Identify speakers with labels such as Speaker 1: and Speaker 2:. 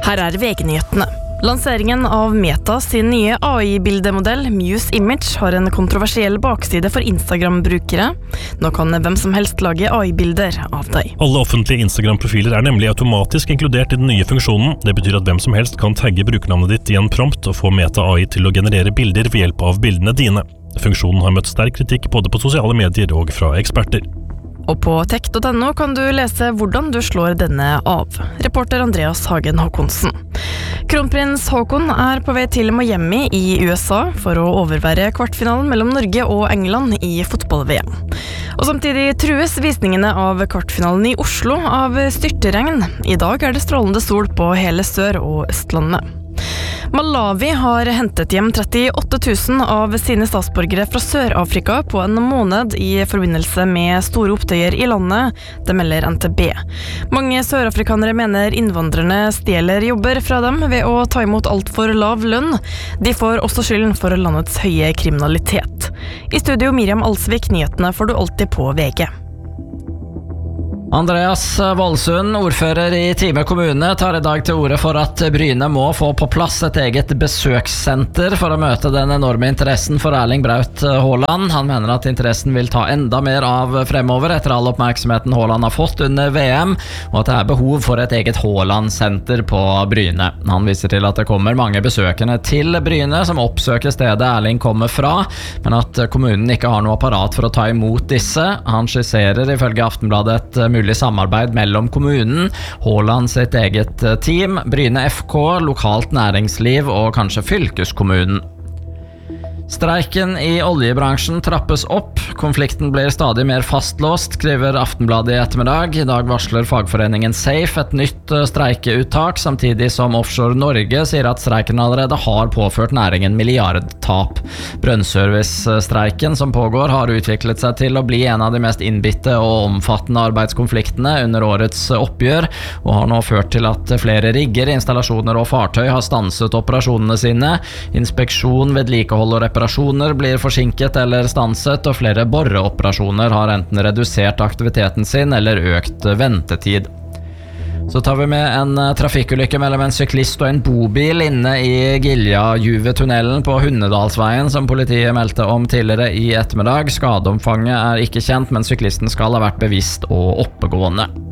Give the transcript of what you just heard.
Speaker 1: Her VG-nyhetene. Lanseringen av Meta sin nye AI-bildemodell Muse Image har en kontroversiell bakside for Instagram-brukere. Nå kan hvem som helst lage AI-bilder av deg.
Speaker 2: Alle offentlige Instagram-profiler nemlig automatisk inkludert i den nye funksjonen. Det betyr at hvem som helst kan tagge brukernavnet ditt i en prompt og få Meta AI til å generere bilder ved hjelp av bildene dine. Funksjonen har møtt sterk kritikk både på sosiale medier og fra eksperter.
Speaker 1: Og på tech.no kan du lese hvordan du slår denne av. Reporter Andreas Hagen Håkonsen. Kronprins Haakon på vei til Miami i USA for å overvære kvartfinalen mellom Norge og England i fotball-VM. Og samtidig trues visningene av kvartfinalen i Oslo av styrteregn. I dag det strålende sol på hele Sør- og Østlandet. Malawi har hentet hjem 38 000 av sine statsborgere fra Sør-Afrika på en måned i forbindelse med store opptøyer i landet, det melder NTB. Mange sørafrikanere mener innvandrerne stjeler jobber fra dem ved å ta imot alt for lav lønn. De får også skylden for landets høye kriminalitet. I studio Miriam Alsvik, nyhetene får du alltid på VG.
Speaker 3: Andreas Voldsund, ordfører i Time kommune, tar I dag til orde for at Bryne må få på plass et eget besøkssenter for å møte den enorme interessen for Erling Braut Haaland. Han mener at interessen vil ta enda mer av fremover etter all oppmerksomheten Haaland har fått under VM, og at det behov for et eget Haaland-senter på Bryne. Han viser til at det kommer mange besøkende til Bryne som oppsøker stedet Erling kommer fra, men at kommunen ikke har noe apparat for å ta imot disse. Han skisserer ifølge Aftenbladet et mulig samarbeid mellom kommunen, Haaland sitt eget team, Bryne FK, lokalt næringsliv og kanskje fylkeskommunen. Streiken I oljebransjen trappes opp. Konflikten blir stadig mer fastlåst, skriver Aftenbladet I ettermiddag. I dag varsler fagforeningen Safe et nytt streikeuttak, samtidig som Offshore Norge sier at streiken allerede har påført næringen milliardtap. Brønnservice-streiken som pågår har utviklet seg til å bli en av de mest innbitte og omfattende arbeidskonfliktene under årets oppgjør, og har nå ført til at flere rigger, installasjoner og fartøy har stanset operasjonene sine. Inspeksjon, vedlikehold og reparasjoner blir forsinket eller stanset, og flere boreoperasjoner har enten redusert aktiviteten sin eller økt ventetid. Så tar vi med en trafikkulykke mellom en syklist og en bobil inne I Gilja-Juve-tunnelen på Hundedalsveien, som politiet meldte om tidligere I ettermiddag. Skadeomfanget ikke kjent, men syklisten skal ha vært bevisst og oppegående.